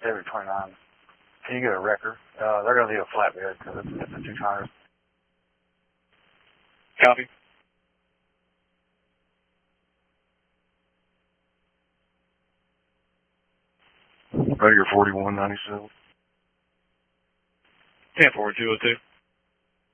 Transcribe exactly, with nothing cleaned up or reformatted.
seven twenty-nine. Can you get a wrecker? Uh, they're going to need a flatbed because it's, it's a two tonners. Copy. Rager forty-one ninety-seven. ten four two oh two.